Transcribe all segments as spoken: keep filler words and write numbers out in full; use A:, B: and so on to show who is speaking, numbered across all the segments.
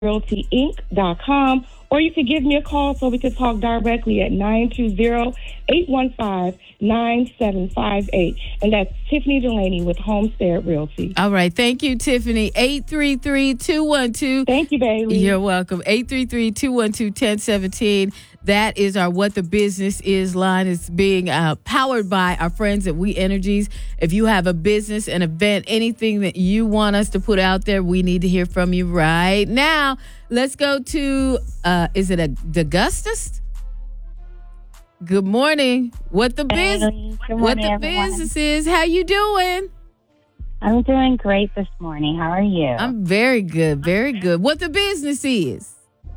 A: realty inc dot com, or you can give me a call so we can talk directly at nine two zero, eight one five, nine seven five eight. And that's Tiffany Delaney with Homestead Realty.
B: All right. Thank you, Tiffany. eight three three, two one two.
A: Thank you, Bailey.
B: You're welcome. eight three three, two one two, one zero one seven. That is our What the Business Is line. It's being uh, powered by our friends at We Energies. If you have a business, an event, anything that you want us to put out there, we need to hear from you right now. Let's go to, uh, is it a D'Augustus? Good morning. What the
C: Hey,
B: business?
C: good morning,
B: What the
C: everyone.
B: business is? How you doing?
C: I'm doing great this morning. How are you?
B: I'm very good, very good. What the business is?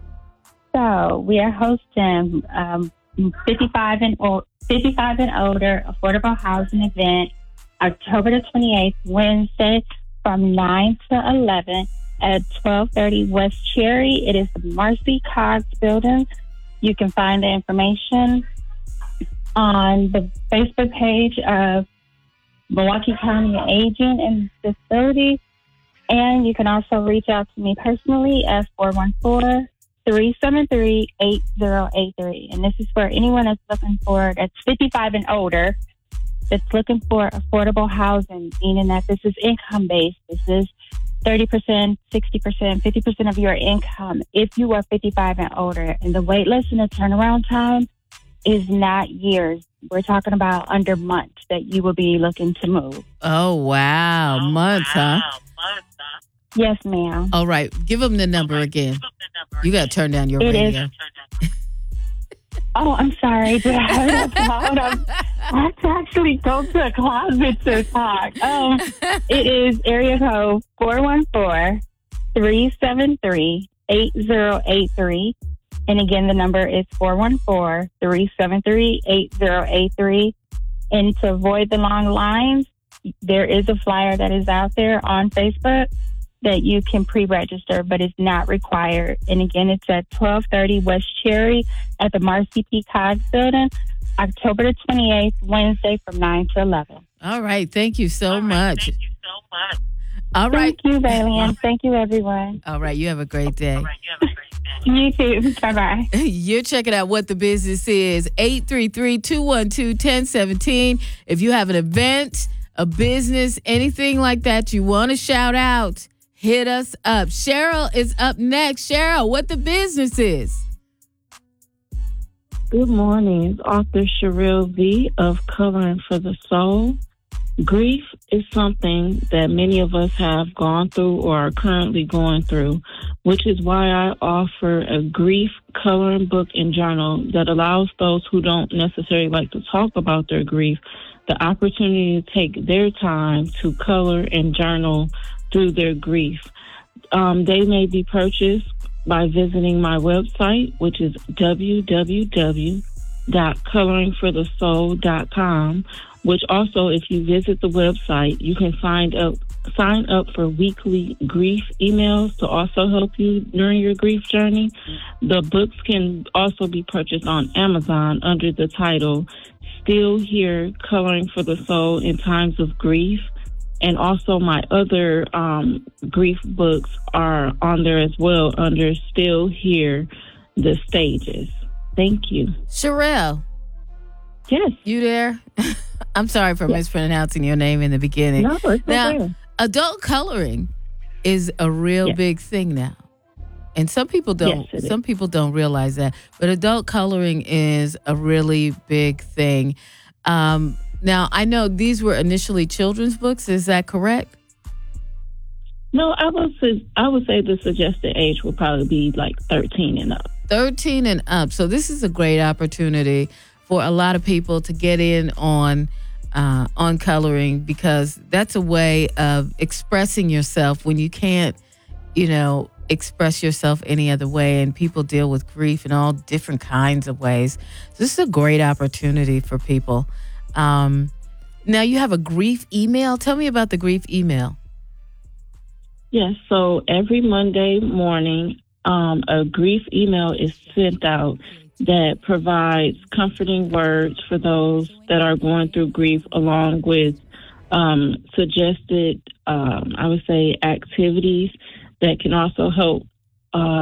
C: so we are hosting um, fifty-five and o- fifty-five and older affordable housing event October the twenty-eighth, Wednesday, from nine to eleven at twelve thirty West Cherry. It is the Marcy Cox Building. You can find the information on the Facebook page of Milwaukee County Aging and Disability. And you can also reach out to me personally at four one four, three seven three, eight zero eight three. And this is for anyone that's looking for, that's fifty-five and older, that's looking for affordable housing, meaning that this is income-based. This is thirty percent, sixty percent, fifty percent of your income if you are fifty-five and older. And the wait list and the turnaround time is not years. We're talking about under months that you will be looking to move.
B: Oh, wow.
D: Oh,
B: Months,
D: wow.
B: huh?
D: Months, huh?
C: Yes, ma'am.
B: All right. Give them the number again. You got to turn down your
C: It
B: radio.
C: Oh, I'm sorry. Did I have it loud? I'm- I have to actually go to a closet to talk. Um, it is area code four one four, three seven three, eight zero eight three. And again, the number is four one four, three seven three, eight zero eight three. And to avoid the long lines, there is a flyer that is out there on Facebook that you can pre-register, but it's not required. And again, it's at twelve thirty West Cherry at the Marcy P. Cox Building, October the twenty-eighth, Wednesday, from nine to eleven.
B: All right. Thank you so
D: All right,
B: much.
D: Thank you so much.
B: All right.
C: Thank you, Bailey, and thank you, everyone.
B: All right. You have a great day.
D: All right, you have a great day.
C: You too. Bye-bye.
B: You're checking out What the Business Is. eight three three, two one two, one zero one seven. If you have an event, a business, anything like that you want to shout out, hit us up. Cheryl is up next. Cheryl, What the Business Is?
E: Good morning. It's author Sherelle V. of Coloring for the Soul. Grief is something that many of us have gone through or are currently going through, which is why I offer a grief coloring book and journal that allows those who don't necessarily like to talk about their grief the opportunity to take their time to color and journal through their grief. Um, they may be purchased by visiting my website, which is w w w dot coloring for the soul dot com, which also, if you visit the website, you can find up, sign up for weekly grief emails to also help you during your grief journey. The books can also be purchased on Amazon under the title Still Here, Coloring for the Soul in Times of Grief. And also my other um, grief books are on there as well under Still Here, The Stages. Thank you.
B: Sherelle,
E: Yes.
B: you there? I'm sorry for mispronouncing your name in the beginning.
E: No, it's
B: Now,
E: okay.
B: adult coloring is a real
E: Yes.
B: big thing now. And some people don't
E: Yes, it is.
B: some people don't realize that. But adult coloring is a really big thing. Um, now, I know these were initially children's books. Is that correct?
E: No, I would say, I would say the suggested age would probably be like thirteen and up.
B: thirteen and up. So this is a great opportunity for a lot of people to get in on uh, on coloring, because that's a way of expressing yourself when you can't, you know, express yourself any other way. And people deal with grief in all different kinds of ways. This is a great opportunity for people. Um, now you have a grief email. Tell me about the grief email.
E: Yes, so every Monday morning, um, a grief email is sent out that provides comforting words for those that are going through grief, along with um, suggested, um, I would say, activities that can also help uh,